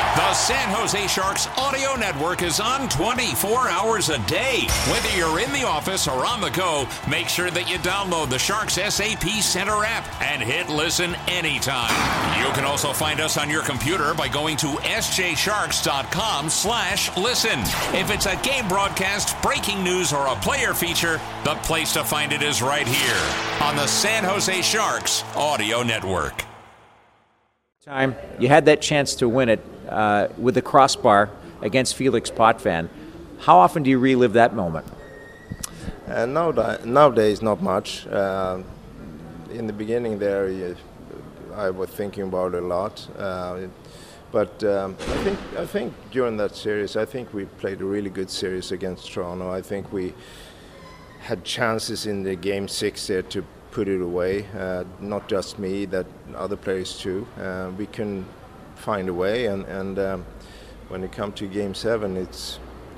The San Jose Sharks audio network is on 24 hours a day. Whether you're in the office or on the go, make sure that you download the Sharks SAP Center app and hit listen anytime. You can also find us on your computer by going to sjsharks.com/listen. If it's a game broadcast, breaking news, or a player feature, the place to find it is right here on the San Jose Sharks audio network. Time you had that chance to win it with the crossbar against Felix Potvin. How often do you relive that moment? Nowadays, not much. In the beginning there, I was thinking about it a lot. But I think during that series, I think we played a really good series against Toronto. I think we had chances in the game 6 there to put it away. Not just me, that other players too. We can find a way, and when it comes to game 7, it's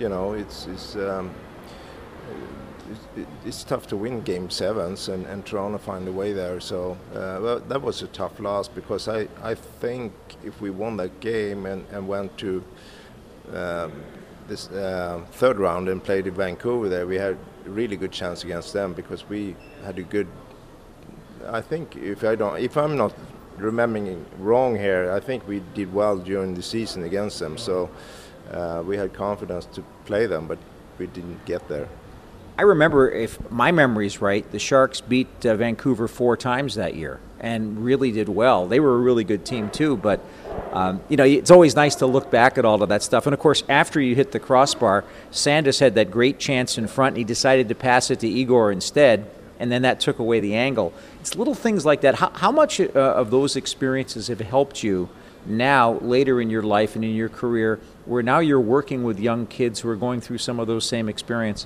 tough to win game 7s, and Toronto find a way there. So well, that was a tough loss, because I think if we won that game and went to this third round and played in Vancouver there, we had a really good chance against them, because we had a good. I think if I'm not remembering wrong here, I think we did well during the season against them. So we had confidence to play them, but we didn't get there. I remember, if my memory's right, the Sharks beat Vancouver 4 times that year and really did well. They were a really good team too, but it's always nice to look back at all of that stuff. And of course, after you hit the crossbar, Sandis had that great chance in front, and he decided to pass it to Igor instead, and then that took away the angle. It's little things like that. How much of those experiences have helped you now, later in your life and in your career, where now you're working with young kids who are going through some of those same experiences?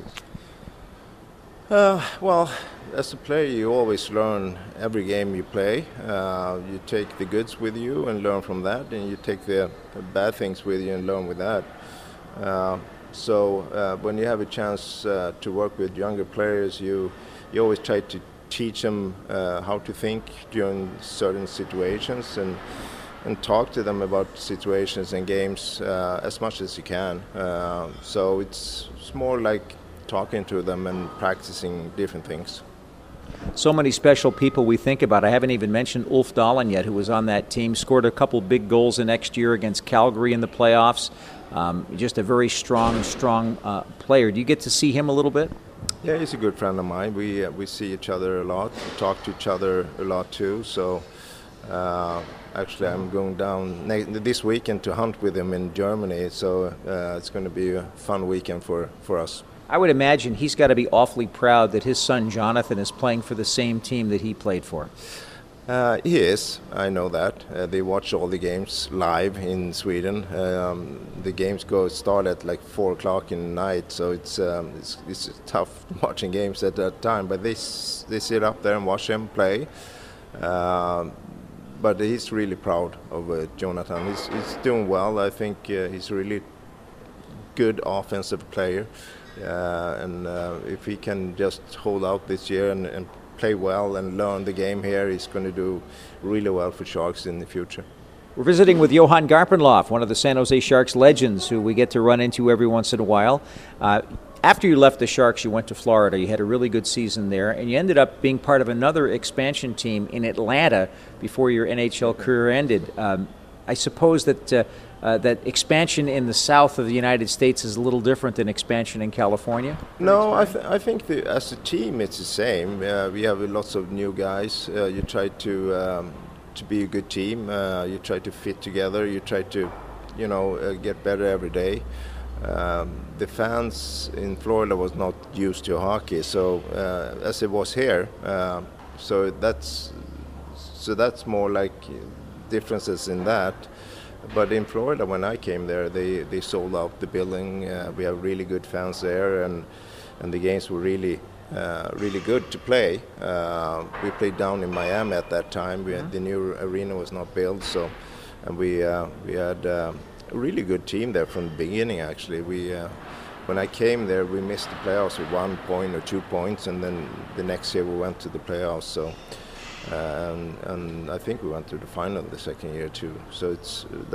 Well, as a player, you always learn every game you play. You take the goods with you and learn from that, and you take the bad things with you and learn with that. So when you have a chance to work with younger players, you always try to teach them how to think during certain situations, and talk to them about situations and games as much as you can. So it's more like talking to them and practicing different things. So many special people we think about. I haven't even mentioned Ulf Dahlen yet, who was on that team, scored a couple big goals the next year against Calgary in the playoffs. Just a very strong player. Do you get to see him a little bit? Yeah, he's a good friend of mine. We see each other a lot, we talk to each other a lot too. So actually, I'm going down this weekend to hunt with him in Germany. So it's going to be a fun weekend for us. I would imagine he's got to be awfully proud that his son Jonathan is playing for the same team that he played for. He is. I know that. They watch all the games live in Sweden. The games start at like 4 o'clock in the night, so it's tough watching games at that time. But they sit up there and watch him play. But he's really proud of Jonathan. He's doing well. I think he's a really good offensive player. And if he can just hold out this year and play well and learn the game here, he's going to do really well for Sharks in the future. We're visiting with Johan Garpenlov, one of the San Jose Sharks legends who we get to run into every once in a while. After you left the Sharks, you went to Florida. You had a really good season there, and you ended up being part of another expansion team in Atlanta before your NHL career ended. I suppose that that expansion in the south of the United States is a little different than expansion in California? No, I think as a team it's the same. We have lots of new guys. You try to be a good team. You try to fit together. You try to, get better every day. The fans in Florida was not used to hockey, so as it was here. So that's more like differences in that. But in Florida, when I came there, they sold out the building. We have really good fans there, and the games were really good to play. We played down in Miami at that time. The new arena was not built, and we had a really good team there from the beginning. Actually, when I came there, we missed the playoffs with 1 point or 2 points, and then the next year we went to the playoffs. So. And I think we went to the final the second year too. So